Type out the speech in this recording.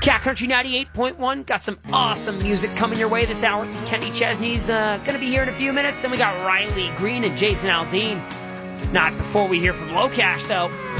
Cat Country 98.1 got some awesome music coming your way this hour. Kenny Chesney's going to be here in a few minutes. Then we got Riley Green and Jason Aldean. Not before we hear from Low Cash, though.